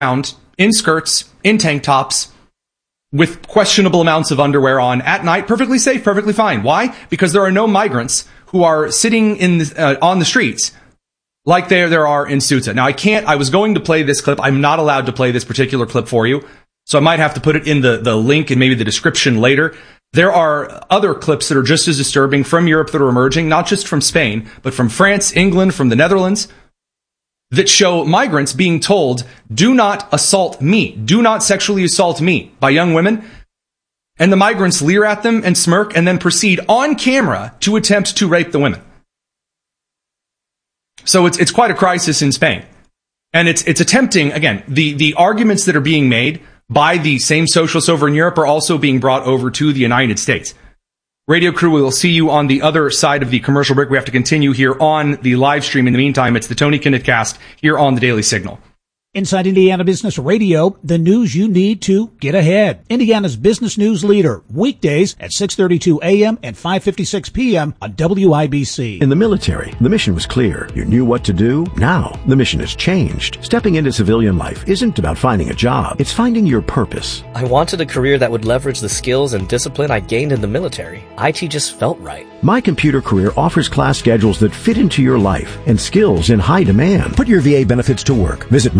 around in skirts, in tank tops, with questionable amounts of underwear on at night, perfectly safe, perfectly fine. Why? Because there are no migrants who are sitting on the streets like there are in Susa. Now, I was going to play this clip. I'm not allowed to play this particular clip for you, so I might have to put it in the link and maybe the description later. There are other clips that are just as disturbing from Europe that are emerging, not just from Spain, but from France, England, from the Netherlands, that show migrants being told, do not assault me, do not sexually assault me, by young women. And the migrants leer at them and smirk and then proceed on camera to attempt to rape the women. So it's quite a crisis in Spain. And it's attempting, again, the arguments that are being made by the same socialists over in Europe are also being brought over to the United States. Radio crew, we will see you on the other side of the commercial break. We have to continue here on the live stream. In the meantime, it's the Tony Kinnett Cast here on the Daily Signal. Inside Indiana Business Radio, the news you need to get ahead. Indiana's business news leader, weekdays at 6:32 a.m. and 5:56 p.m. on WIBC. In the military, the mission was clear. You knew what to do. Now, the mission has changed. Stepping into civilian life isn't about finding a job. It's finding your purpose. I wanted a career that would leverage the skills and discipline I gained in the military. IT just felt right. My Computer Career offers class schedules that fit into your life and skills in high demand. Put your VA benefits to work. Visit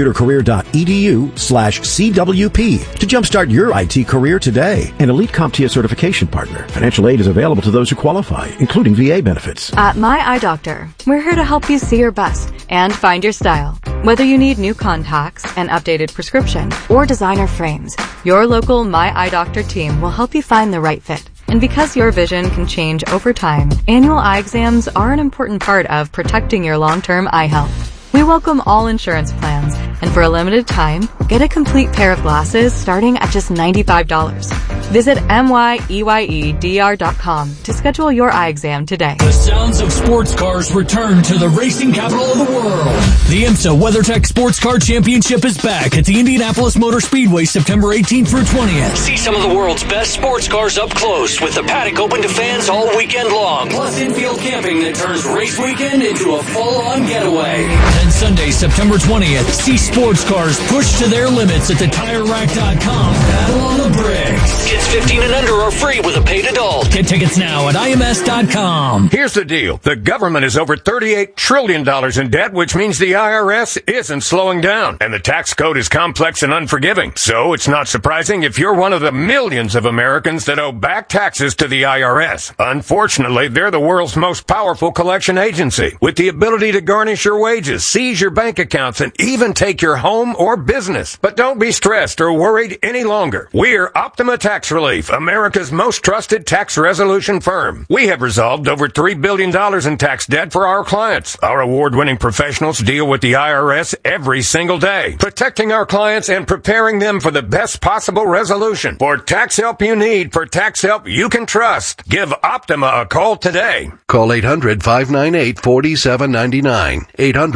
mycomputercareer.edu/CWP to jumpstart your IT career today. An elite CompTIA certification partner. Financial aid is available to those who qualify, including VA benefits. At My Eye Doctor, we're here to help you see your best and find your style. Whether you need new contacts, an updated prescription, or designer frames, your local My Eye Doctor team will help you find the right fit. And because your vision can change over time, annual eye exams are an important part of protecting your long-term eye health. We welcome all insurance plans, and for a limited time, get a complete pair of glasses starting at just $95. Visit MYEYEDR.com to schedule your eye exam today. The sounds of sports cars return to the racing capital of the world. The IMSA WeatherTech Sports Car Championship is back at the Indianapolis Motor Speedway September 18th through 20th. See some of the world's best sports cars up close with the paddock open to fans all weekend long. Plus infield camping that turns race weekend into a full-on getaway. And Sunday, September 20th, see sports cars pushed to their limits at the TireRack.com Battle on the Bricks. Kids 15 and under are free with a paid adult. Get tickets now at IMS.com. Here's the deal. The government is over $38 trillion in debt, which means the IRS isn't slowing down. And the tax code is complex and unforgiving. So it's not surprising if you're one of the millions of Americans that owe back taxes to the IRS. Unfortunately, they're the world's most powerful collection agency, with the ability to garnish your wages, seize your bank accounts, and even take your home or business. But don't be stressed or worried any longer. We're Optima Tax Relief, America's most trusted tax resolution firm. We have resolved over $3 billion in tax debt for our clients. Our award-winning professionals deal with the IRS every single day, protecting our clients and preparing them for the best possible resolution. For tax help you need, for tax help you can trust, give Optima a call today. Call 800-598-4799.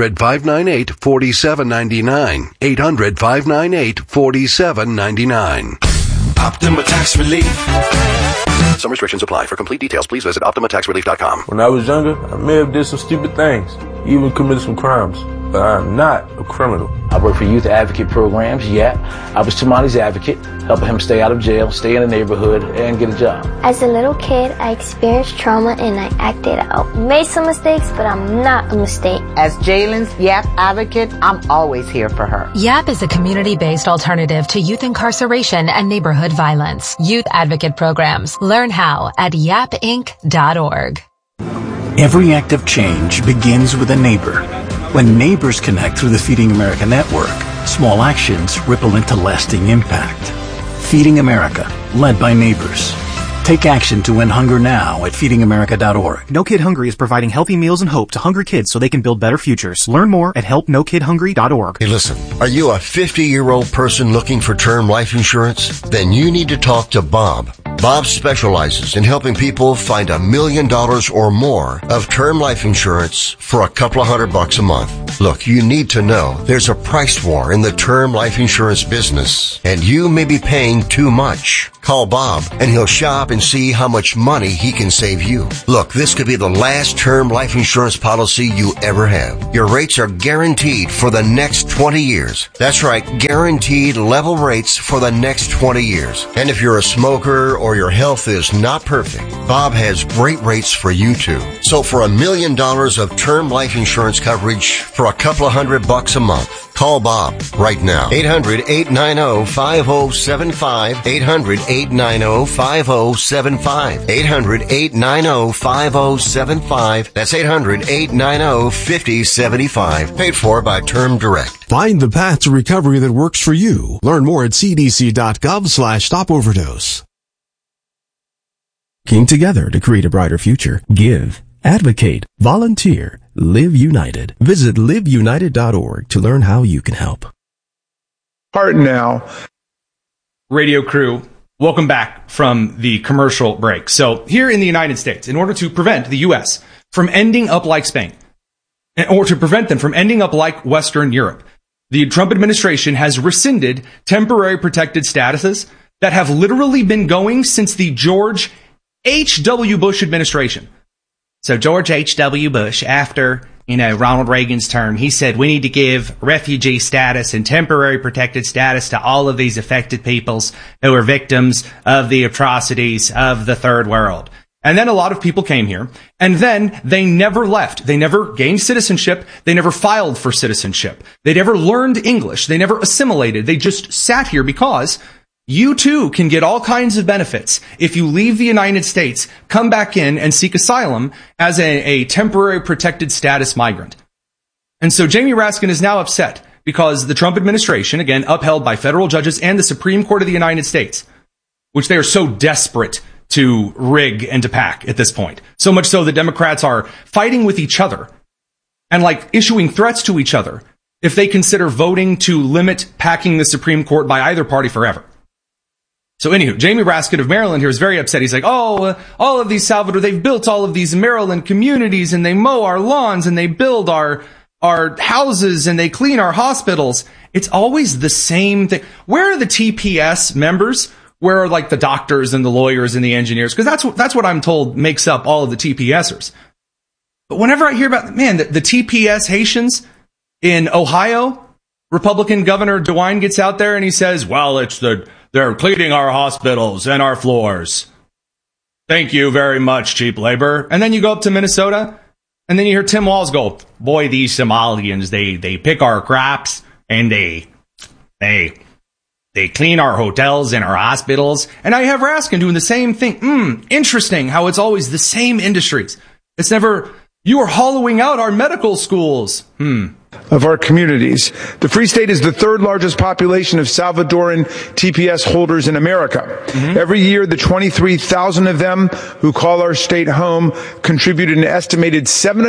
800-598-4799. 800-598-4799. Optima Tax Relief. Some restrictions apply. For complete details, please visit OptimaTaxRelief.com. When I was younger, I may have did some stupid things, even committed some crimes, but I'm not a criminal. I work for youth advocate programs, YAP. I was Tamani's advocate, helping him stay out of jail, stay in the neighborhood, and get a job. As a little kid, I experienced trauma and I acted out. Made some mistakes, but I'm not a mistake. As Jalen's YAP advocate, I'm always here for her. YAP is a community-based alternative to youth incarceration and neighborhood violence. Youth advocate programs. Learn how at yapinc.org. Every act of change begins with a neighbor. When neighbors connect through the Feeding America network, small actions ripple into lasting impact. Feeding America, led by neighbors. Take action to end hunger now at feedingamerica.org. No Kid Hungry is providing healthy meals and hope to hungry kids so they can build better futures. Learn more at helpnokidhungry.org. Hey, listen, are you a 50-year-old person looking for term life insurance? Then you need to talk to Bob. Bob specializes in helping people find $1 million or more of term life insurance for a couple of $100 a month. Look, you need to know there's a price war in the term life insurance business, and you may be paying too much. Call Bob and he'll shop and see how much money he can save you. Look, this could be the last term life insurance policy you ever have. Your rates are guaranteed for the next 20 years. That's right, guaranteed level rates for the next 20 years. And if you're a smoker or your health is not perfect, Bob has great rates for you too. So for $1 million of term life insurance coverage for a couple of $100 a month, call Bob right now. 800-890-5075. 800-890-5075. 800-890-5075. That's 800-890-5075. Paid for by Term Direct. Find the path to recovery that works for you. Learn more at cdc.gov/stopoverdose. Working together to create a brighter future. Give, advocate, volunteer, live united. Visit liveunited.org to learn how you can help. Heart now. Radio crew, welcome back from the commercial break. So here in the United States, in order to prevent the U.S. from ending up like Spain, or to prevent them from ending up like Western Europe, the Trump administration has rescinded temporary protected statuses that have literally been going since the George H.W. Bush administration. So George H.W. Bush, after, Ronald Reagan's term, he said we need to give refugee status and temporary protected status to all of these affected peoples who are victims of the atrocities of the third world. And then a lot of people came here, and then they never left. They never gained citizenship. They never filed for citizenship. They never learned English. They never assimilated. They just sat here because you too can get all kinds of benefits if you leave the United States, come back in and seek asylum as a temporary protected status migrant. And so Jamie Raskin is now upset because the Trump administration, again, upheld by federal judges and the Supreme Court of the United States, which they are so desperate to rig and to pack at this point. So much so the Democrats are fighting with each other and issuing threats to each other if they consider voting to limit packing the Supreme Court by either party forever. So anywho, Jamie Raskin of Maryland here is very upset. He's like, all of these they've built all of these Maryland communities and they mow our lawns and they build our houses and they clean our hospitals. It's always the same thing. Where are the TPS members? Where are the doctors and the lawyers and the engineers? Because that's what I'm told makes up all of the TPSers. But whenever I hear about, the TPS Haitians in Ohio, Republican Governor DeWine gets out there and he says, well, they're cleaning our hospitals and our floors. Thank you very much, cheap labor. And then you go up to Minnesota, and then you hear Tim Walz go, boy, these Somalians, they pick our crops, and they clean our hotels and our hospitals. And I have Raskin doing the same thing. Interesting how it's always the same industries. It's never, you are hollowing out our medical schools. Of our communities. The Free State is the third largest population of Salvadoran TPS holders in America. Every year, the 23,000 of them who call our state home contribute an estimated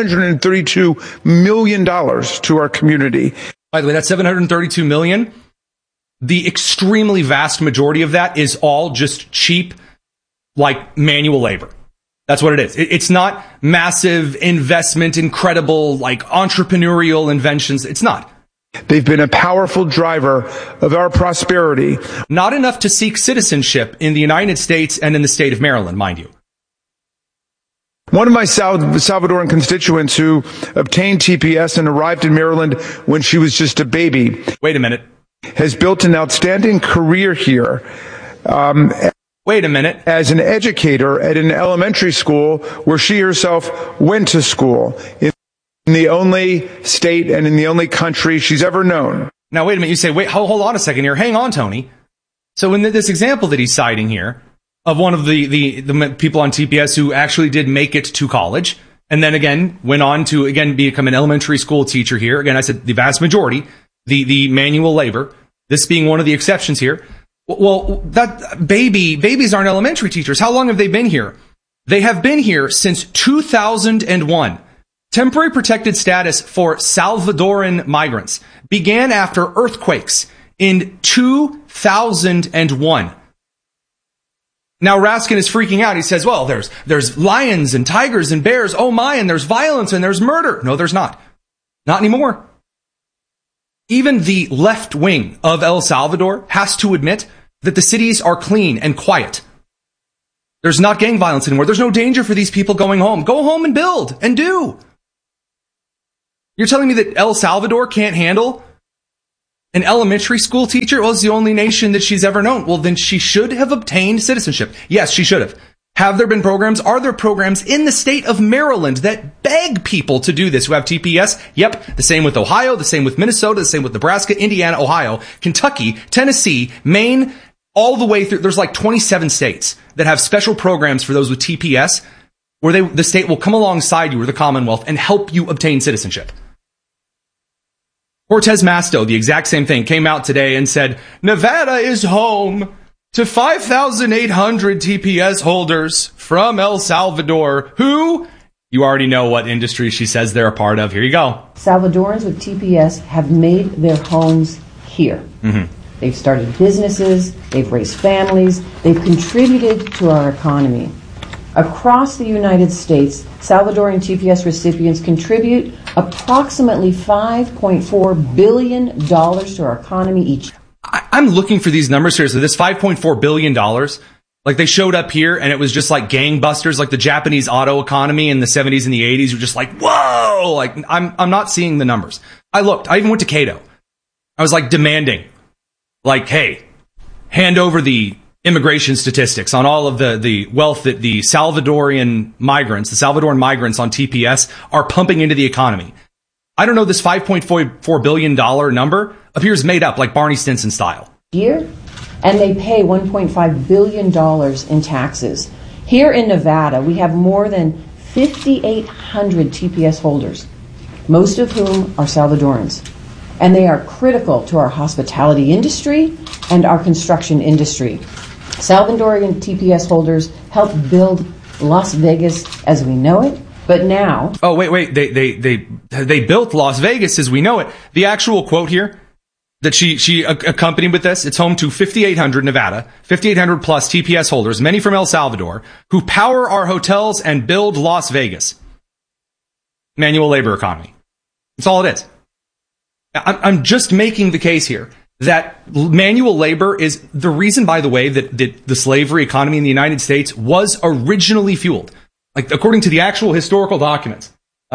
$732 million to our community. By the way, that's $732 million. The extremely vast majority of that is all just cheap, manual labor. That's what it is. It's not massive investment, incredible, entrepreneurial inventions. It's not. They've been a powerful driver of our prosperity. Not enough to seek citizenship in the United States and in the state of Maryland, mind you. One of my Salvadoran constituents who obtained TPS and arrived in Maryland when she was just a baby. Wait a minute. Has built an outstanding career here. Wait a minute. As an educator at an elementary school where she herself went to school in the only state and in the only country she's ever known. Now, wait a minute. You say, wait, hold on a second here. Hang on, Tony. So in this example that he's citing here of one of the people on TPS who actually did make it to college and then again went on to again become an elementary school teacher here. Again, I said the vast majority, the manual labor, this being one of the exceptions here. Well, babies aren't elementary teachers. How long have they been here? They have been here since 2001. Temporary protected status for Salvadoran migrants began after earthquakes in 2001. Now Raskin is freaking out. He says, well, there's lions and tigers and bears. Oh my, and there's violence and there's murder. No, there's not. Not anymore. Even the left wing of El Salvador has to admit that the cities are clean and quiet. There's not gang violence anymore. There's no danger for these people going home. Go home and build and do. You're telling me that El Salvador can't handle an elementary school teacher? Well, it's the only nation that she's ever known. Well, then she should have obtained citizenship. Yes, she should have. Have there been programs? Are there programs in the state of Maryland that beg people to do this who have TPS? Yep. The same with Ohio, the same with Minnesota, the same with Nebraska, Indiana, Ohio, Kentucky, Tennessee, Maine, all the way through. There's like 27 states that have special programs for those with TPS where the state will come alongside you or the Commonwealth and help you obtain citizenship. Cortez Masto, the exact same thing, came out today and said, Nevada is home to 5,800 TPS holders from El Salvador, who, you already know what industry she says they're a part of. Here you go. Salvadorans with TPS have made their homes here. Mm-hmm. They've started businesses, they've raised families, they've contributed to our economy. Across the United States, Salvadoran TPS recipients contribute approximately $5.4 billion to our economy each. I'm looking for these numbers here. So this $5.4 billion, like they showed up here and it was just like gangbusters, like the Japanese auto economy in the 70s and the 80s were just like, whoa, like I'm not seeing the numbers. I looked, I even went to Cato. I was like demanding, like, hey, hand over the immigration statistics on all of the wealth that the Salvadoran migrants on TPS are pumping into the economy. I don't know, this $5.4 billion number appears made up like Barney Stinson style. Year, and they pay $1.5 billion in taxes. Here in Nevada, we have more than 5,800 TPS holders, most of whom are Salvadorans. And they are critical to our hospitality industry and our construction industry. Salvadorian TPS holders helped build Las Vegas as we know it, but now... Oh, wait, they built Las Vegas as we know it. The actual quote here that she accompanied with this, it's home to 5,800 Nevada, 5,800 plus TPS holders, many from El Salvador, who power our hotels and build Las Vegas. Manual labor economy. That's all it is. I'm just making the case here that manual labor is the reason, by the way, that the slavery economy in the United States was originally fueled. Like, according to the actual historical documents,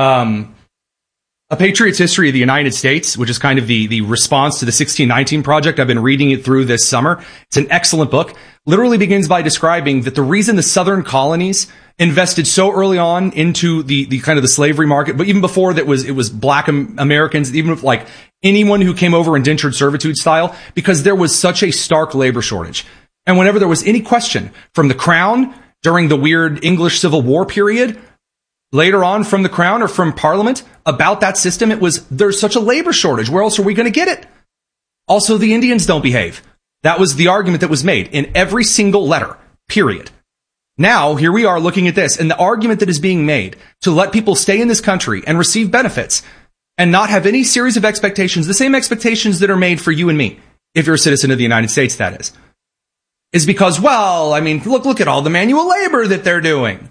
A Patriot's History of the United States, which is kind of the response to the 1619 Project. I've been reading it through this summer. It's an excellent book. Literally begins by describing that the reason the southern colonies invested so early on into the kind of the slavery market, but even before that it was black Americans, even if like anyone who came over indentured servitude style, because there was such a stark labor shortage. And whenever there was any question from the Crown during the weird English Civil War period, later on from the Crown or from Parliament about that system, it was, there's such a labor shortage. Where else are we going to get it? Also, the Indians don't behave. That was the argument that was made in every single letter, period. Now, here we are looking at this, and the argument that is being made to let people stay in this country and receive benefits and not have any series of expectations, the same expectations that are made for you and me, if you're a citizen of the United States, that is because, well, I mean, look at all the manual labor that they're doing.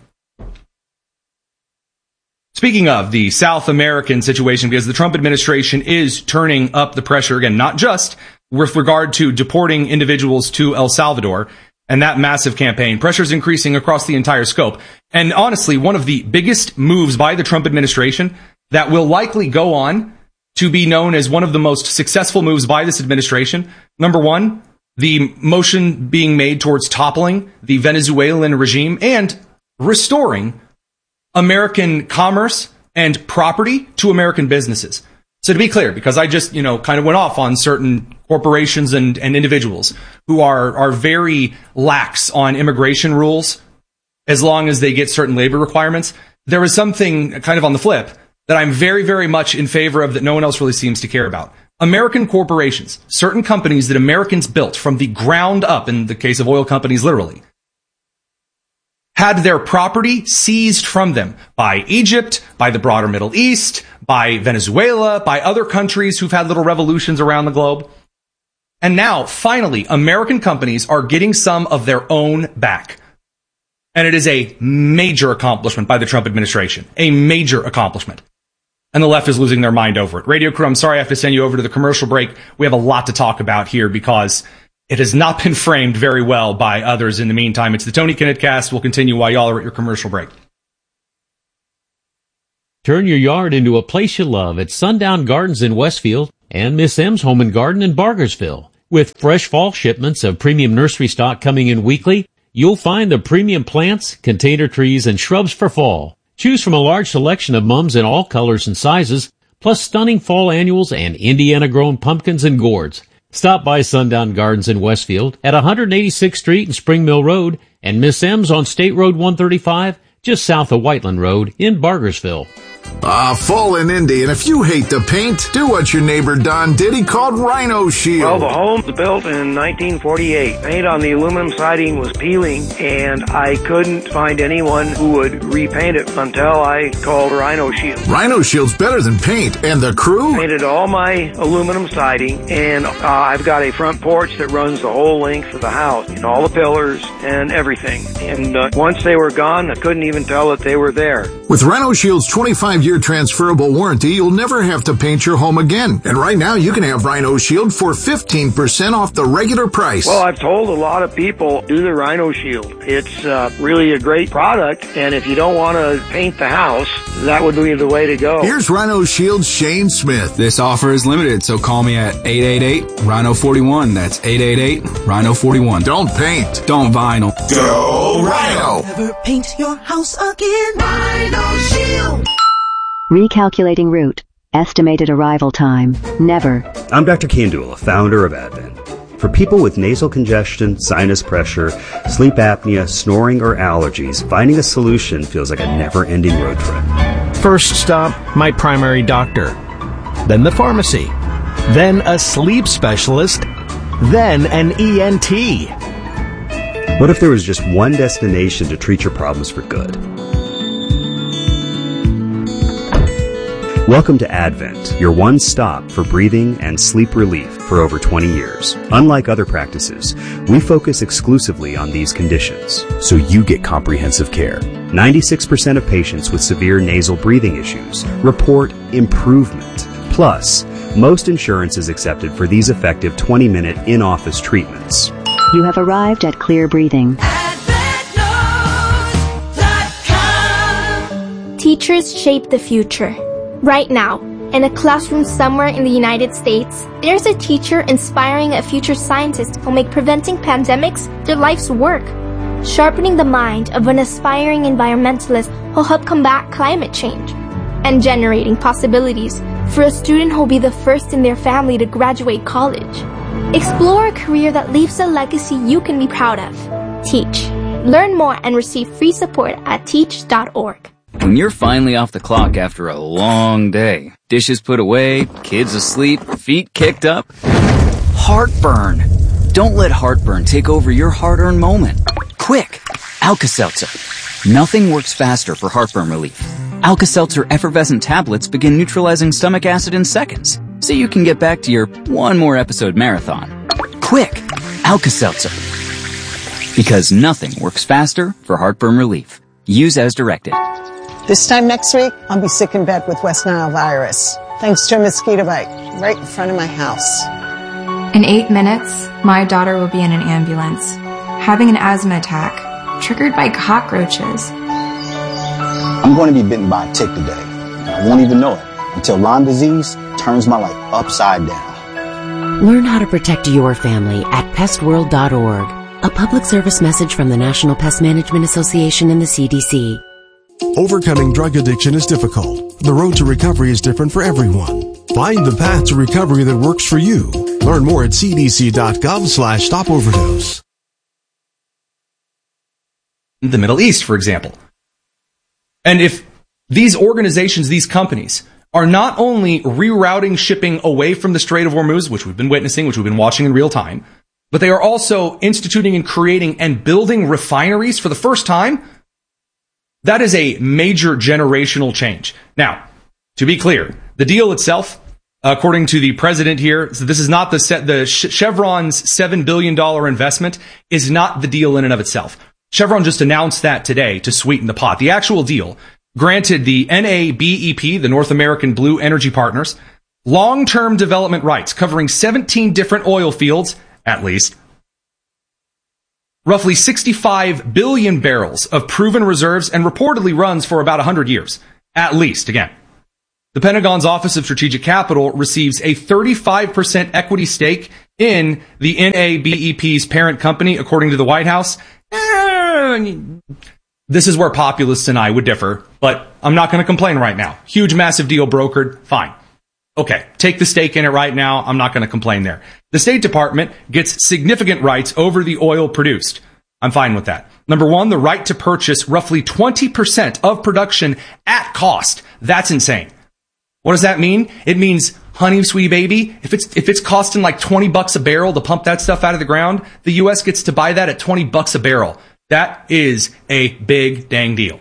Speaking of the South American situation, because the Trump administration is turning up the pressure again, not just with regard to deporting individuals to El Salvador and that massive campaign. Pressure is increasing across the entire scope. And honestly, one of the biggest moves by the Trump administration that will likely go on to be known as one of the most successful moves by this administration. Number one, the motion being made towards toppling the Venezuelan regime and restoring American commerce and property to American businesses. So to be clear, because I just, kind of went off on certain corporations and individuals who are very lax on immigration rules as long as they get certain labor requirements, there is something kind of on the flip that I'm very, very much in favor of that no one else really seems to care about. American corporations, certain companies that Americans built from the ground up, in the case of oil companies literally, had their property seized from them by Egypt, by the broader Middle East, by Venezuela, by other countries who've had little revolutions around the globe. And now, finally, American companies are getting some of their own back. And it is a major accomplishment by the Trump administration. A major accomplishment. And the left is losing their mind over it. Radio crew, I'm sorry I have to send you over to the commercial break. We have a lot to talk about here because it has not been framed very well by others in the meantime. It's the Tony Kinnett Cast. We'll continue while y'all are at your commercial break. Turn your yard into a place you love at Sundown Gardens in Westfield and Miss M's Home and Garden in Bargersville. With fresh fall shipments of premium nursery stock coming in weekly, you'll find the premium plants, container trees, and shrubs for fall. Choose from a large selection of mums in all colors and sizes, plus stunning fall annuals and Indiana-grown pumpkins and gourds. Stop by Sundown Gardens in Westfield at 186th Street and Spring Mill Road and Miss M's on State Road 135, just south of Whiteland Road in Bargersville. Fall in Indy, and if you hate the paint, do what your neighbor Don did. He called Rhino Shield. Well, the home was built in 1948. Paint on the aluminum siding was peeling, and I couldn't find anyone who would repaint it until I called Rhino Shield. Rhino Shield's better than paint, and the crew? Painted all my aluminum siding, and I've got a front porch that runs the whole length of the house, and all the pillars and everything. And once they were gone, I couldn't even tell that they were there. With Rhino Shield's 25-year transferable warranty, you'll never have to paint your home again. And right now, you can have Rhino Shield for 15% off the regular price. Well, I've told a lot of people, do the Rhino Shield. It's really a great product, and if you don't want to paint the house, that would be the way to go. Here's Rhino Shield's Shane Smith. This offer is limited, so call me at 888-RHINO-41. That's 888-RHINO-41. Don't paint. Don't vinyl. Go Rhino! Never paint your house again. Rhino Shield. Recalculating route. Estimated arrival time. Never. I'm Dr. Kandula, founder of Advent. For people with nasal congestion, sinus pressure, sleep apnea, snoring, or allergies, finding a solution feels like a never-ending road trip. First stop, my primary doctor. Then the pharmacy. Then a sleep specialist. Then an ENT. What if there was just one destination to treat your problems for good? Welcome to Advent, your one stop for breathing and sleep relief for over 20 years. Unlike other practices, we focus exclusively on these conditions, so you get comprehensive care. 96% of patients with severe nasal breathing issues report improvement. Plus, most insurance is accepted for these effective 20-minute in-office treatments. You have arrived at Clear Breathing. Teachers shape the future. Right now, in a classroom somewhere in the United States, there's a teacher inspiring a future scientist who'll make preventing pandemics their life's work. Sharpening the mind of an aspiring environmentalist who'll help combat climate change. And generating possibilities for a student who'll be the first in their family to graduate college. Explore a career that leaves a legacy you can be proud of. Teach. Learn more and receive free support at teach.org. When you're finally off the clock after a long day, dishes put away, kids asleep, feet kicked up, heartburn. Don't let heartburn take over your hard-earned moment. Quick, Alka-Seltzer. Nothing works faster for heartburn relief. Alka-Seltzer effervescent tablets begin neutralizing stomach acid in seconds, so you can get back to your one more episode marathon. Quick, Alka-Seltzer. Because nothing works faster for heartburn relief. Use as directed. This time next week, I'll be sick in bed with West Nile virus, thanks to a mosquito bite right in front of my house. In 8 minutes, my daughter will be in an ambulance, having an asthma attack, triggered by cockroaches. I'm going to be bitten by a tick today. I won't even know it until Lyme disease turns my life upside down. Learn how to protect your family at pestworld.org. A public service message from the National Pest Management Association and the CDC. Overcoming drug addiction is difficult. The road to recovery is different for everyone. Find the path to recovery that works for you. Learn more at cdc.gov/stopoverdose. The Middle East, for example. And if these organizations, these companies, are not only rerouting shipping away from the Strait of Hormuz, which we've been witnessing, which we've been watching in real time, but they are also instituting and creating and building refineries for the first time, that is a major generational change. Now, to be clear, the deal itself, according to the president here, so this is not Chevron's $7 billion investment is not the deal in and of itself. Chevron just announced that today to sweeten the pot. The actual deal granted the NABEP, the North American Blue Energy Partners, long-term development rights covering 17 different oil fields, at least, roughly 65 billion barrels of proven reserves and reportedly runs for about 100 years, at least, again. The Pentagon's Office of Strategic Capital receives a 35% equity stake in the NABEP's parent company, according to the White House. This is where populists and I would differ, but I'm not going to complain right now. Huge, massive deal brokered, fine. Okay, take the stake in it right now. I'm not going to complain there. The State Department gets significant rights over the oil produced. I'm fine with that. Number one, the right to purchase roughly 20% of production at cost. That's insane. What does that mean? It means, honey, sweetie baby, if it's costing like $20 a barrel to pump that stuff out of the ground, the U.S. gets to buy that at $20 a barrel. That is a big dang deal.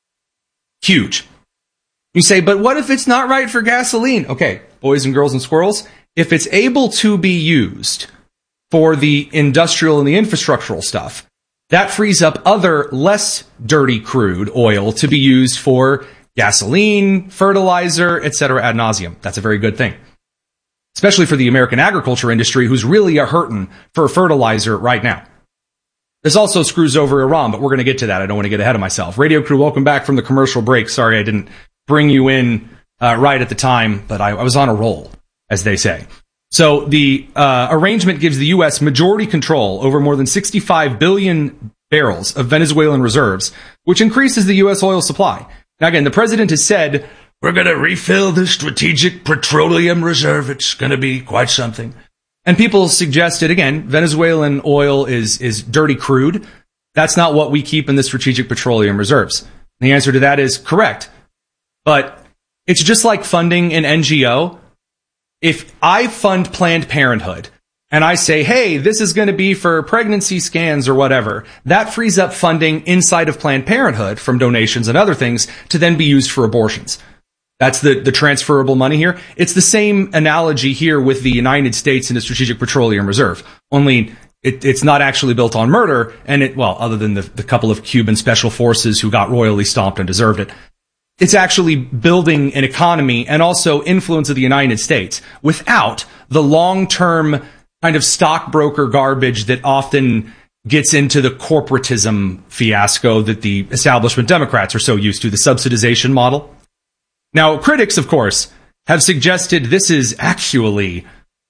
Huge. You say, but what if it's not right for gasoline? Okay, boys and girls and squirrels, if it's able to be used for the industrial and the infrastructural stuff, that frees up other less dirty crude oil to be used for gasoline, fertilizer, etc. ad nauseum. That's a very good thing. Especially for the American agriculture industry, who's really hurting for fertilizer right now. This also screws over Iran, but we're going to get to that. I don't want to get ahead of myself. Radio crew, welcome back from the commercial break. Sorry I didn't bring you in right at the time, but I was on a roll, as they say. So the arrangement gives the U.S. majority control over more than 65 billion barrels of Venezuelan reserves, which increases the U.S. oil supply. Now, again, the president has said, we're going to refill the strategic petroleum reserve. It's going to be quite something. And people suggested, again, Venezuelan oil is dirty crude. That's not what we keep in the strategic petroleum reserves. And the answer to that is correct. But it's just like funding an NGO. If I fund Planned Parenthood and I say, hey, this is going to be for pregnancy scans or whatever, that frees up funding inside of Planned Parenthood from donations and other things to then be used for abortions. That's the transferable money here. It's the same analogy here with the United States and the Strategic Petroleum Reserve, only it's not actually built on murder, and other than the couple of Cuban special forces who got royally stomped and deserved it. It's actually building an economy and also influence of the United States without the long-term kind of stockbroker garbage that often gets into the corporatism fiasco that the establishment Democrats are so used to, the subsidization model. Now, critics, of course, have suggested this is actually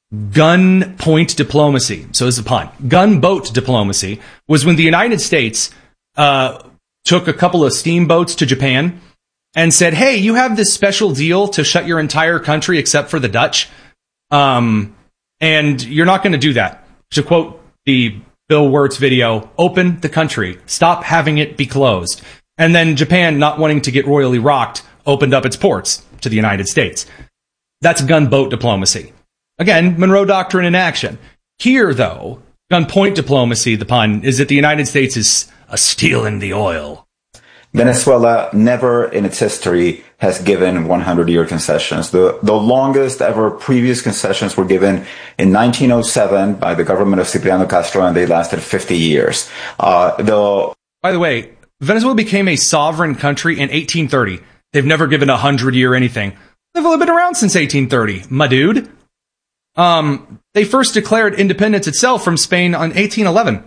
gunpoint diplomacy. So this is a pun. Gunboat diplomacy was when the United States took a couple of steamboats to Japan and said, hey, you have this special deal to shut your entire country except for the Dutch, and you're not going to do that. To quote the Bill Wirtz video, open the country, stop having it be closed. And then Japan, not wanting to get royally rocked, opened up its ports to the United States. That's gunboat diplomacy. Again, Monroe Doctrine in action. Here, though, gunpoint diplomacy, the pun, is that the United States is stealing the oil. Venezuela never in its history has given 100-year concessions. The longest ever previous concessions were given in 1907 by the government of Cipriano Castro, and they lasted 50 years. By the way, Venezuela became a sovereign country in 1830. They've never given 100-year anything. They've only been around since 1830, my dude. They first declared independence itself from Spain on 1811.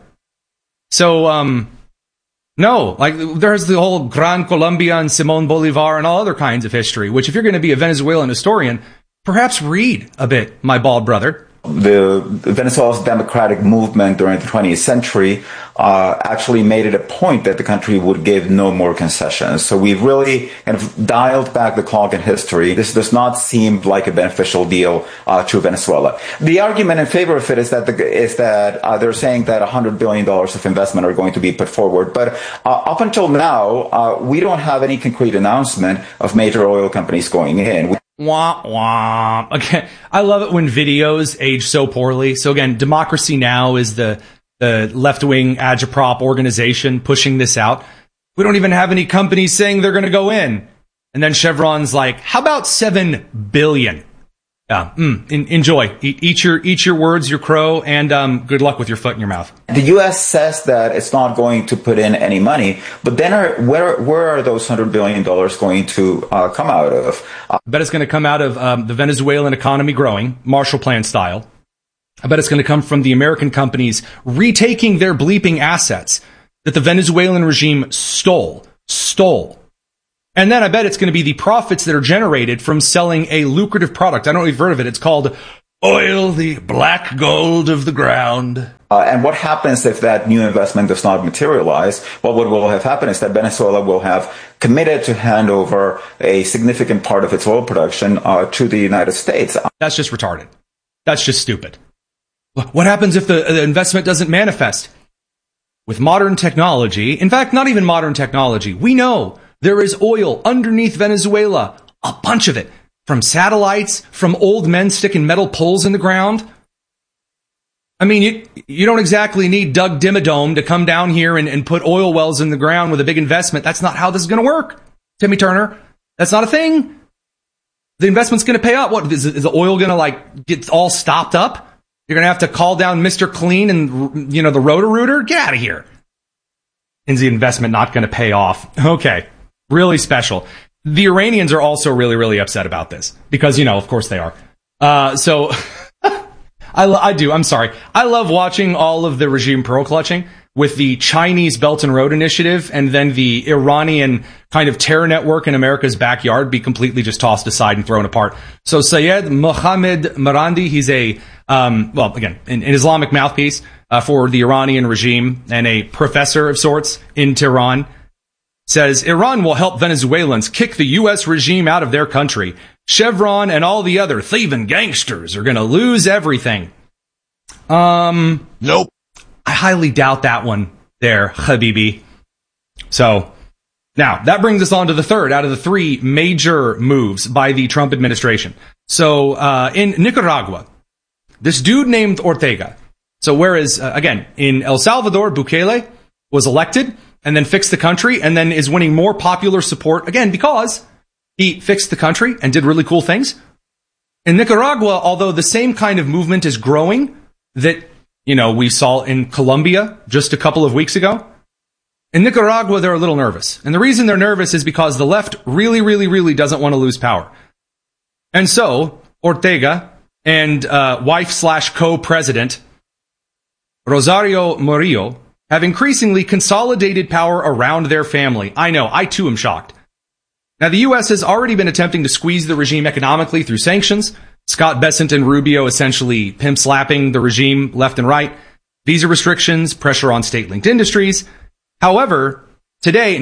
So, no, like there's the whole Gran Colombia and Simón Bolívar and all other kinds of history, which if you're going to be a Venezuelan historian, perhaps read a bit, my bald brother. The Venezuela's democratic movement during the 20th century actually made it a point that the country would give no more concessions. So we've really kind of dialed back the clock in history. This does not seem like a beneficial deal to Venezuela. The argument in favor of it is that they're saying that $100 billion of investment are going to be put forward. But up until now, we don't have any concrete announcement of major oil companies going in. Wah, wah. Okay. I love it when videos age so poorly. So again, Democracy Now! Is the left-wing agitprop organization pushing this out. We don't even have any companies saying they're going to go in. And then Chevron's like, how about 7 billion? Yeah, enjoy. Eat your words, your crow, and good luck with your foot in your mouth. The U.S. says that it's not going to put in any money, but then where are those $100 billion going to come out of? I bet it's going to come out of the Venezuelan economy growing, Marshall Plan style. I bet it's going to come from the American companies retaking their bleeping assets that the Venezuelan regime stole. And then I bet it's going to be the profits that are generated from selling a lucrative product. I don't know if you've heard of it. It's called oil, the black gold of the ground. And what happens if that new investment does not materialize? Well, what will have happened is that Venezuela will have committed to hand over a significant part of its oil production to the United States. That's just retarded. That's just stupid. What happens if the investment doesn't manifest? With modern technology, in fact, not even modern technology, we know there is oil underneath Venezuela, a bunch of it, from satellites, from old men sticking metal poles in the ground. I mean, you don't exactly need Doug Dimmadome to come down here and put oil wells in the ground with a big investment. That's not how this is going to work, Timmy Turner. That's not a thing. The investment's going to pay up. What, is the oil going to get all stopped up? You're going to have to call down Mr. Clean and, the Roto-Rooter? Get out of here. Is the investment not going to pay off? Okay. Really special. The Iranians are also really, really upset about this because, of course they are. So I'm sorry. I love watching all of the regime pearl clutching with the Chinese Belt and Road Initiative and then the Iranian kind of terror network in America's backyard be completely just tossed aside and thrown apart. So Sayed Mohammed Marandi, he's a, an Islamic mouthpiece for the Iranian regime and a professor of sorts in Tehran, says Iran will help Venezuelans kick the U.S. regime out of their country. Chevron and all the other thieving gangsters are going to lose everything. Nope. I highly doubt that one there, Habibi. So, now, that brings us on to the third out of the three major moves by the Trump administration. So, in Nicaragua, this dude named Ortega. So, whereas, again, in El Salvador, Bukele was elected and then fixed the country and then is winning more popular support, again, because he fixed the country and did really cool things. In Nicaragua, although the same kind of movement is growing that, we saw in Colombia just a couple of weeks ago, in Nicaragua, they're a little nervous. And the reason they're nervous is because the left really, really, really doesn't want to lose power. And so, Ortega and wife/co-president Rosario Murillo have increasingly consolidated power around their family. I know, I too am shocked. Now, the U.S. has already been attempting to squeeze the regime economically through sanctions. Scott Bessent and Rubio essentially pimp-slapping the regime left and right. Visa restrictions, pressure on state-linked industries. However, yesterday,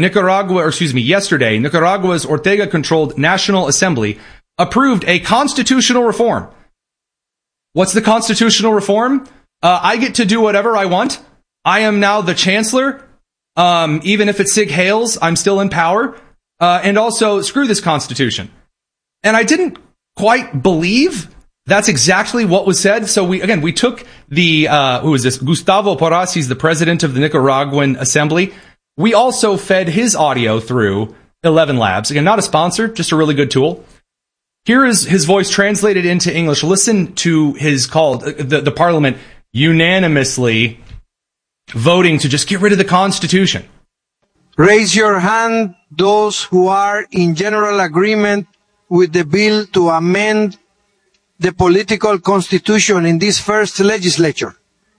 Nicaragua's Ortega-controlled National Assembly approved a constitutional reform. What's the constitutional reform? I get to do whatever I want. I am now the chancellor. Even if it's Sig Hales, I'm still in power. And also, screw this constitution. And I didn't quite believe that's exactly what was said. So we took the, who is this? Gustavo Porras, he's the president of the Nicaraguan Assembly. We also fed his audio through 11 Labs. Again, not a sponsor, just a really good tool. Here is his voice translated into English. Listen to his call, the parliament unanimously voting to just get rid of the Constitution. Raise your hand, those who are in general agreement with the bill to amend the political constitution in this first legislature.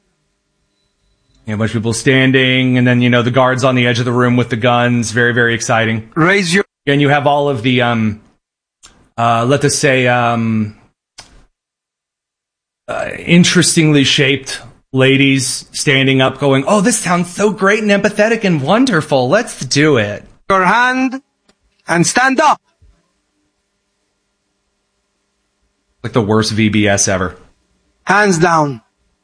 A bunch of people standing, and then, the guards on the edge of the room with the guns. Very, very exciting. Raise your... And you have all of the, let us say, interestingly shaped ladies standing up going, oh, this sounds so great and empathetic and wonderful. Let's do it. Your hand and stand up. Like the worst VBS ever. Hands down.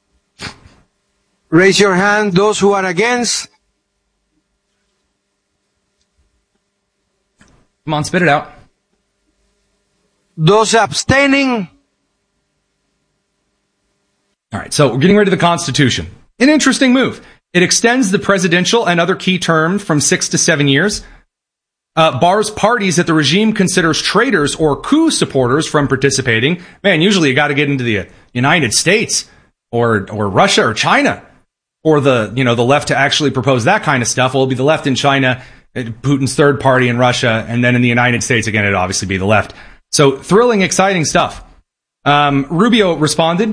Raise your hand, those who are against. Come on, spit it out. Those abstaining. All right, so we're getting rid of the Constitution. An interesting move. It extends the presidential and other key terms from 6 to 7 years. Bars parties that the regime considers traitors or coup supporters from participating. Man, usually you got to get into the United States or Russia or China or the left to actually propose that kind of stuff. Well, it'll be the left in China, Putin's third party in Russia, and then in the United States, again, it'd obviously be the left. So thrilling, exciting stuff. Rubio responded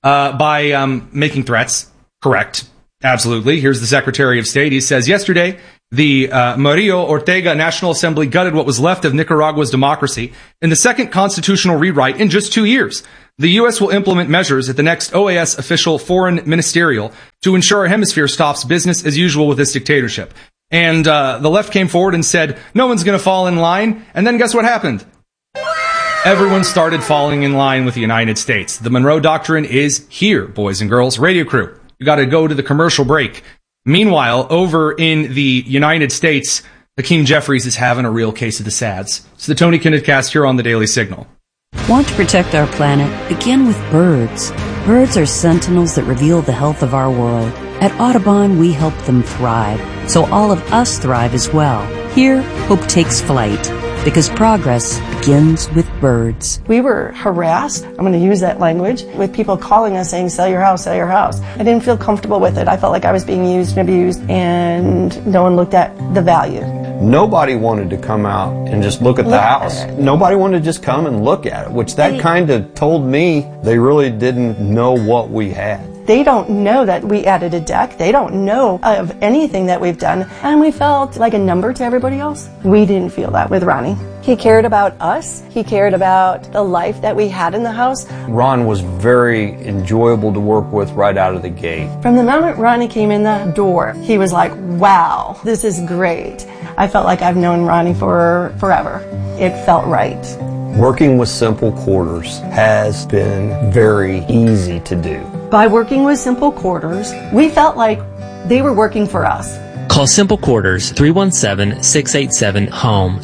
by making threats. Correct. Absolutely. Here's the Secretary of State. He says, yesterday, the Murillo Ortega National Assembly gutted what was left of Nicaragua's democracy in the second constitutional rewrite in just 2 years. The U.S. will implement measures at the next OAS official foreign ministerial to ensure our hemisphere stops business as usual with this dictatorship. And the left came forward and said, no one's going to fall in line. And then guess what happened? Everyone started falling in line with the United States. The Monroe Doctrine is here, boys and girls. Radio crew, you got to go to the commercial break. Meanwhile, over in the United States, Hakeem Jeffries is having a real case of the SADS. It's the Tony Kinnett here on the Daily Signal. Want to protect our planet? Begin with birds. Birds are sentinels that reveal the health of our world. At Audubon, we help them thrive, so all of us thrive as well. Here, hope takes flight, because progress begins with birds. We were harassed, I'm going to use that language, with people calling us saying, sell your house, sell your house. I didn't feel comfortable with it. I felt like I was being used and abused, and no one looked at the value. Nobody wanted to come out and just look at the house. Nobody wanted to just come and look at it, which that kind of told me they really didn't know what we had. They don't know that we added a deck. They don't know of anything that we've done. And we felt like a number to everybody else. We didn't feel that with Ronnie. He cared about us. He cared about the life that we had in the house. Ron was very enjoyable to work with right out of the gate. From the moment Ronnie came in the door, he was like, wow, this is great. I felt like I've known Ronnie for forever. It felt right. Working with Simple Quarters has been very easy to do. By working with Simple Quarters, we felt like they were working for us. Call Simple Quarters 317-687-HOME,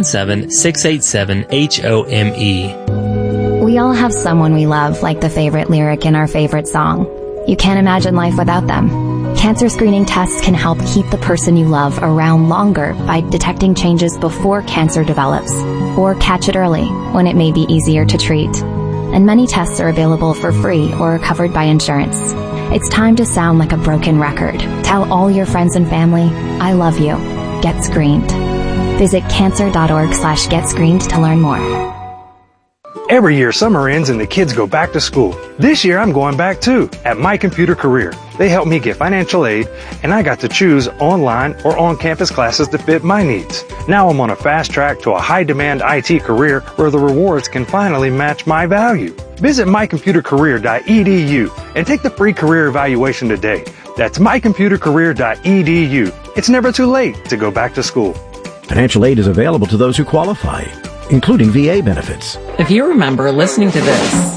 317-687-HOME. We all have someone we love, like the favorite lyric in our favorite song. You can't imagine life without them. Cancer screening tests can help keep the person you love around longer by detecting changes before cancer develops, or catch it early when it may be easier to treat. And many tests are available for free or are covered by insurance. It's time to sound like a broken record. Tell all your friends and family, I love you. Get screened. Visit cancer.org/getscreened to learn more. Every year summer ends and the kids go back to school. This year I'm going back too, at My Computer Career. They helped me get financial aid, and I got to choose online or on-campus classes to fit my needs. Now I'm on a fast track to a high-demand IT career where the rewards can finally match my value. Visit mycomputercareer.edu and take the free career evaluation today. That's mycomputercareer.edu. It's never too late to go back to school. Financial aid is available to those who qualify, including VA benefits. If you remember listening to this,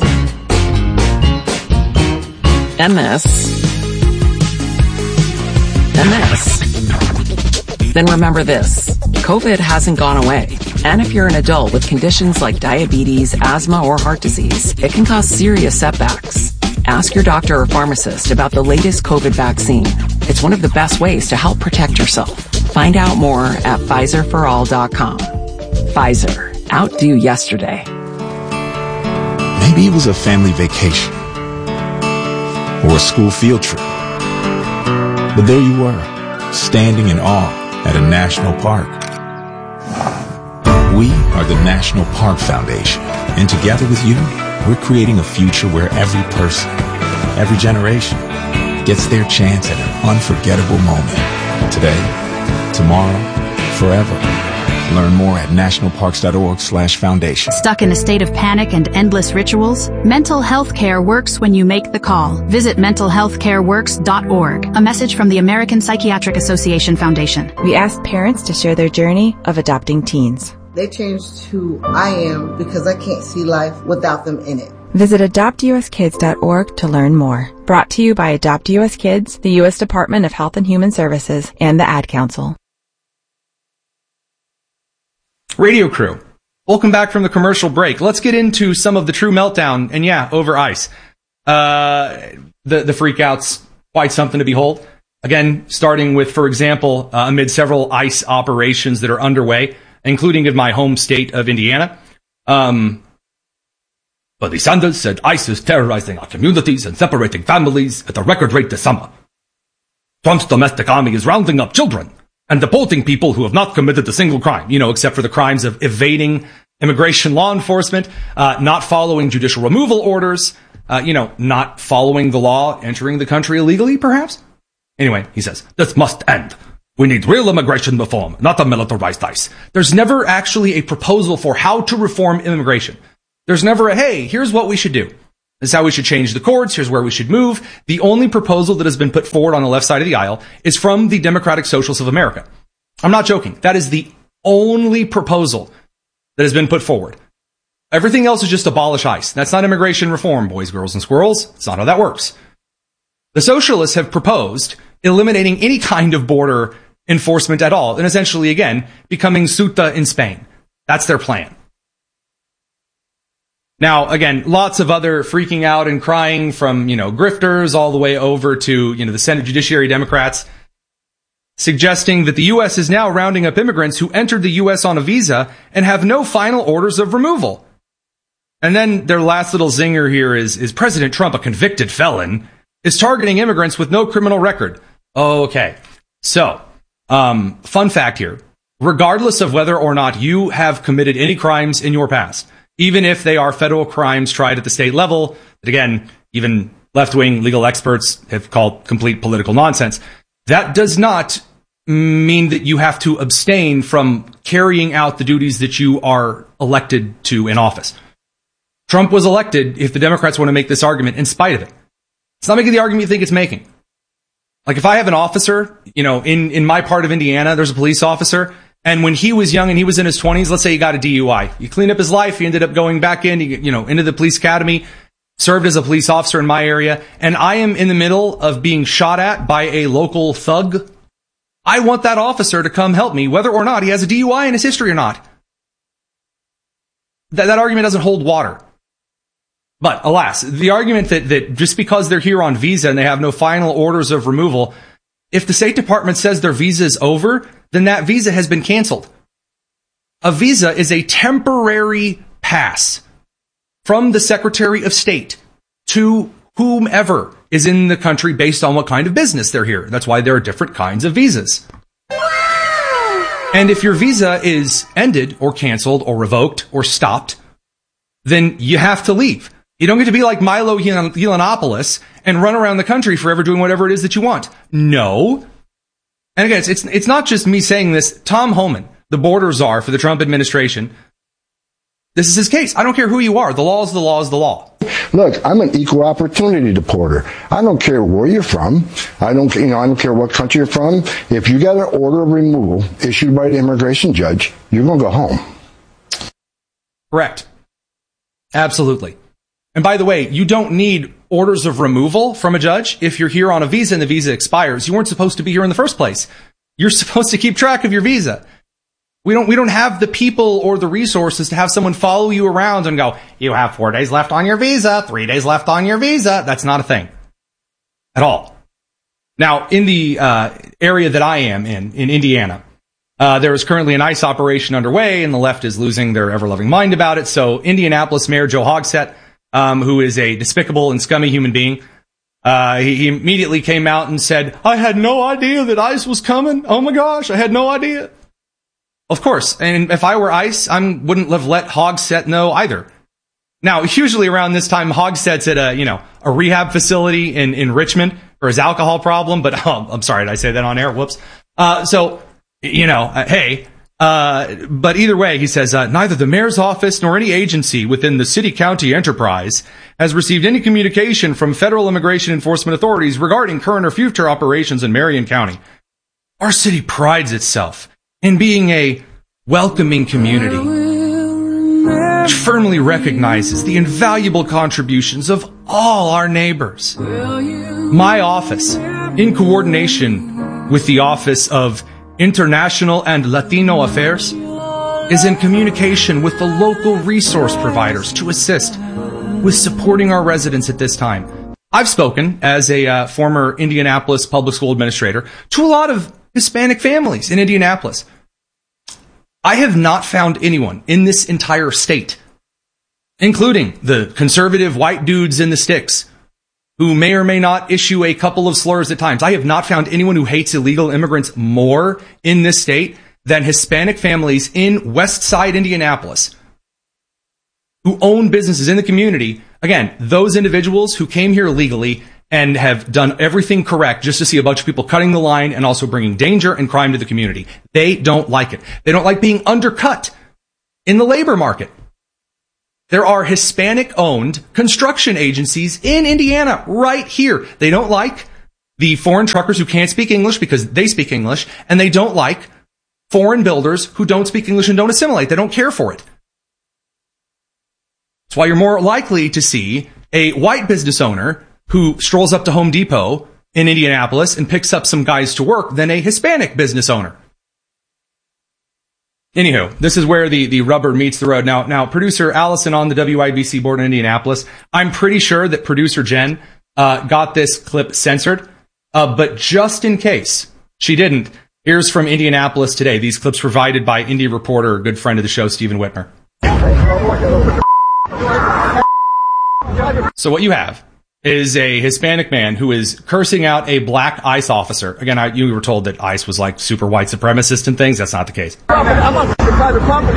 MS, then remember this. COVID hasn't gone away. And if you're an adult with conditions like diabetes, asthma, or heart disease, it can cause serious setbacks. Ask your doctor or pharmacist about the latest COVID vaccine. It's one of the best ways to help protect yourself. Find out more at PfizerForAll.com. Pfizer. Outdo yesterday. Maybe it was a family vacation or a school field trip. But there you were, standing in awe at a national park. We are the National Park Foundation, and together with you, we're creating a future where every person, every generation, gets their chance at an unforgettable moment. Today, tomorrow, forever. Learn more at nationalparks.org/foundation. Stuck in a state of panic and endless rituals? Mental health care works when you make the call. Visit mentalhealthcareworks.org. A message from the American Psychiatric Association Foundation. We asked parents to share their journey of adopting teens. They changed who I am because I can't see life without them in it. Visit adoptuskids.org to learn more. Brought to you by Adopt US Kids, the U.S. Department of Health and Human Services, and the Ad Council. Radio crew, welcome back from the commercial break. Let's get into some of the true meltdown, and yeah, over ice. The freakouts, quite something to behold. Again, starting with, for example, amid several ICE operations that are underway, including in my home state of Indiana. Bernie Sanders said ICE is terrorizing our communities and separating families at a record rate this summer. Trump's domestic army is rounding up children and deporting people who have not committed a single crime, except for the crimes of evading immigration law enforcement, not following judicial removal orders, not following the law, entering the country illegally, perhaps? Anyway, he says, this must end. We need real immigration reform, not a militarized ICE. There's never actually a proposal for how to reform immigration. There's never a, hey, here's what we should do. This is how we should change the courts. Here's where we should move. The only proposal that has been put forward on the left side of the aisle is from the Democratic Socialists of America. I'm not joking. That is the only proposal that has been put forward. Everything else is just abolish ICE. That's not immigration reform, boys, girls, and squirrels. It's not how that works. The socialists have proposed eliminating any kind of border enforcement at all, and essentially, again, becoming Ceuta in Spain. That's their plan. Now, again, lots of other freaking out and crying from, grifters all the way over to, the Senate Judiciary Democrats, suggesting that the U.S. is now rounding up immigrants who entered the U.S. on a visa and have no final orders of removal. And then their last little zinger here is President Trump, a convicted felon, is targeting immigrants with no criminal record. Okay. So, fun fact here. Regardless of whether or not you have committed any crimes in your past, even if they are federal crimes tried at the state level, that again, even left-wing legal experts have called complete political nonsense, that does not mean that you have to abstain from carrying out the duties that you are elected to in office. Trump was elected, if the Democrats want to make this argument, in spite of it. It's not making the argument you think it's making. Like if I have an officer, in my part of Indiana, there's a police officer, and when he was young and he was in his 20s, let's say he got a DUI. You clean up his life, he ended up going back into the police academy, served as a police officer in my area, and I am in the middle of being shot at by a local thug. I want that officer to come help me, whether or not he has a DUI in his history or not. That argument doesn't hold water. But alas, the argument that just because they're here on visa and they have no final orders of removal, if the State Department says their visa is over, then that visa has been canceled. A visa is a temporary pass from the Secretary of State to whomever is in the country based on what kind of business they're here. That's why there are different kinds of visas. And if your visa is ended or canceled or revoked or stopped, then you have to leave. You don't get to be like Milo Yiannopoulos and run around the country forever doing whatever it is that you want. No. And again, it's not just me saying this. Tom Homan, the border czar for the Trump administration, this is his case. I don't care who you are. The law is the law is the law. Look, I'm an equal opportunity deporter. I don't care where you're from. I don't care what country you're from. If you got an order of removal issued by the immigration judge, you're going to go home. Correct. Absolutely. And by the way, you don't need orders of removal from a judge if you're here on a visa and the visa expires. You weren't supposed to be here in the first place. You're supposed to keep track of your visa. We don't have the people or the resources to have someone follow you around and go, you have 4 days left on your visa, 3 days left on your visa. That's not a thing at all. Now, in the area that I am in Indiana, there is currently an ICE operation underway, and the left is losing their ever-loving mind about it. So Indianapolis Mayor Joe Hogsett, who is a despicable and scummy human being, he immediately came out and said, I had no idea that ICE was coming. Oh my gosh, I had no idea. Of course, and if I were ICE, I wouldn't have let Hogsett know either. Now, usually around this time, Hogsett's at a rehab facility in Richmond for his alcohol problem, but I'm sorry, did I say that on air? Whoops. Hey, but either way, he says, neither the mayor's office nor any agency within the city-county enterprise has received any communication from federal immigration enforcement authorities regarding current or future operations in Marion County. Our city prides itself in being a welcoming community, which firmly recognizes the invaluable contributions of all our neighbors. My office, in coordination with the Office of International and Latino Affairs, is in communication with the local resource providers to assist with supporting our residents at this time. I've spoken as a former Indianapolis public school administrator to a lot of Hispanic families in Indianapolis. I have not found anyone in this entire state, including the conservative white dudes in the sticks, who may or may not issue a couple of slurs at times. I have not found anyone who hates illegal immigrants more in this state than Hispanic families in West Side Indianapolis, who own businesses in the community Again, those individuals who came here legally and have done everything correct just to see a bunch of people cutting the line and also bringing danger and crime to the community. They don't like it. They don't like being undercut in the labor market. There are Hispanic-owned construction agencies in Indiana right here. They don't like the foreign truckers who can't speak English because they speak English, and they don't like foreign builders who don't speak English and don't assimilate. They don't care for it. That's why you're more likely to see a white business owner who strolls up to Home Depot in Indianapolis and picks up some guys to work than a Hispanic business owner. Anywho, this is where the rubber meets the road. Now, producer Allison on the WIBC board in Indianapolis, I'm pretty sure that producer Jen got this clip censored, but just in case she didn't, here's from Indianapolis Today. These clips provided by Indy reporter, good friend of the show, Stephen Whitmer. So what you have is a Hispanic man who is cursing out a black ICE officer. Again, you were told that ICE was like super white supremacist and things. That's not the case. I'm on private property.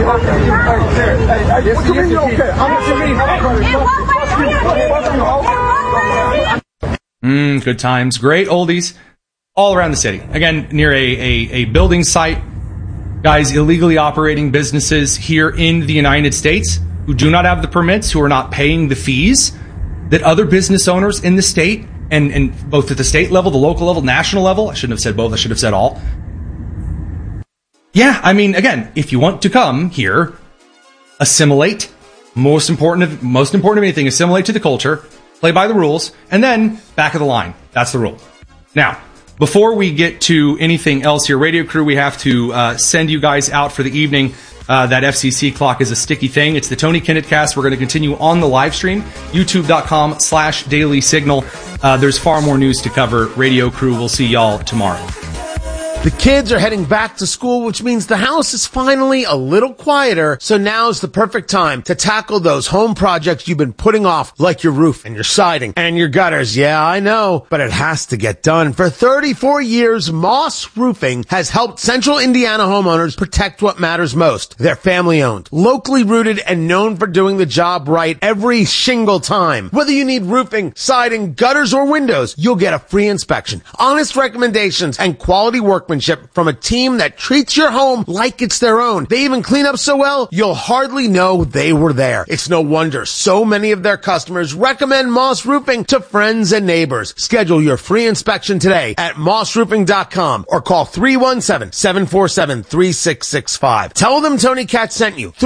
Good times. Great oldies all around the city. Again, near a building site. Guys illegally operating businesses here in the United States who do not have the permits, who are not paying the fees that other business owners in the state, and both at the state level, the local level, national level, I shouldn't have said both, I should have said all. Yeah, I mean, again, if you want to come here, assimilate, most important of anything, assimilate to the culture, play by the rules, and then back of the line. That's the rule. Now, before we get to anything else here, Radio Crew, we have to send you guys out for the evening. That FCC clock is a sticky thing. It's the Tony Kinnett Cast. We're going to continue on the live stream, youtube.com/Daily Signal. There's far more news to cover. Radio Crew, we'll see y'all tomorrow. The kids are heading back to school, which means the house is finally a little quieter, so now's the perfect time to tackle those home projects you've been putting off, like your roof and your siding and your gutters. Yeah, I know, but it has to get done. For 34 years, Moss Roofing has helped Central Indiana homeowners protect what matters most. They're family-owned, locally rooted, and known for doing the job right every single time. Whether you need roofing, siding, gutters, or windows, you'll get a free inspection, honest recommendations, and quality workmanship from a team that treats your home like it's their own. They even clean up so well, you'll hardly know they were there. It's no wonder so many of their customers recommend Moss Roofing to friends and neighbors. Schedule your free inspection today at mossroofing.com or call 317-747-3665. Tell them Tony Katz sent you.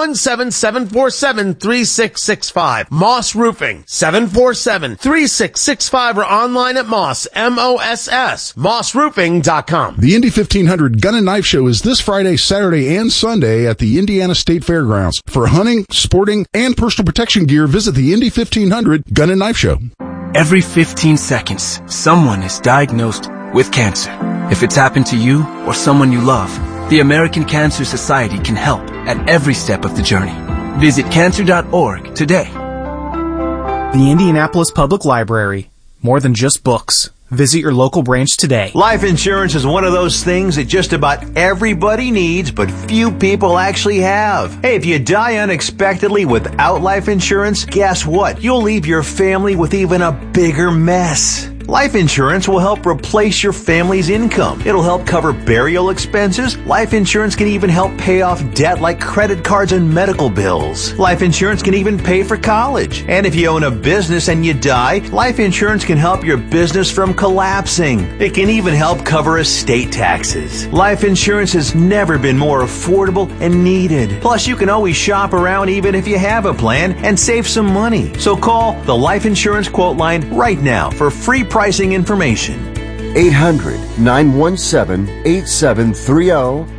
317-747-3665. Moss Roofing, 747-3665, or online at Moss, M-O-S-S, mossroofing.com. The Indy 1500 Gun and Knife Show is this Friday, Saturday, and Sunday at the Indiana State Fairgrounds. For hunting, sporting, and personal protection gear, visit the Indy 1500 Gun and Knife Show. Every 15 seconds, someone is diagnosed with cancer. If it's happened to you or someone you love, the American Cancer Society can help at every step of the journey. Visit cancer.org today. The Indianapolis Public Library. More than just books. Visit your local branch today. Life insurance is one of those things that just about everybody needs, but few people actually have. Hey, if you die unexpectedly without life insurance, guess what? You'll leave your family with even a bigger mess. Life insurance will help replace your family's income. It'll help cover burial expenses. Life insurance can even help pay off debt like credit cards and medical bills. Life insurance can even pay for college. And if you own a business and you die, life insurance can help your business from collapsing. It can even help cover estate taxes. Life insurance has never been more affordable and needed. Plus, you can always shop around even if you have a plan and save some money. So call the Life Insurance Quote Line right now for free pricing information. 800-917-8730.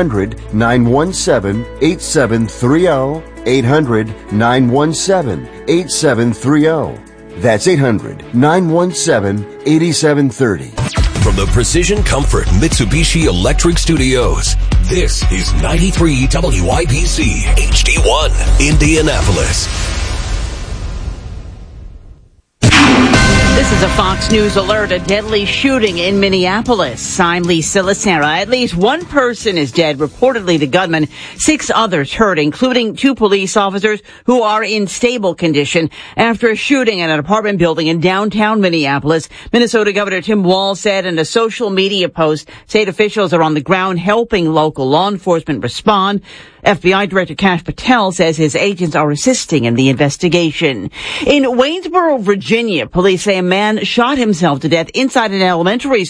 800-917-8730. 800-917-8730. That's 800-917-8730. From the Precision Comfort Mitsubishi Electric Studios, this is 93 WIBC HD1, Indianapolis. This is a Fox News alert. A deadly shooting in Minneapolis. I'm Lisa Lacera. At least one person is dead, reportedly the gunman. 6 others hurt, including 2 police officers who are in stable condition after a shooting at an apartment building in downtown Minneapolis. Minnesota Governor Tim Walz said in a social media post, state officials are on the ground helping local law enforcement respond. FBI Director Kash Patel says his agents are assisting in the investigation. In Waynesboro, Virginia, police say a man shot himself to death inside an elementary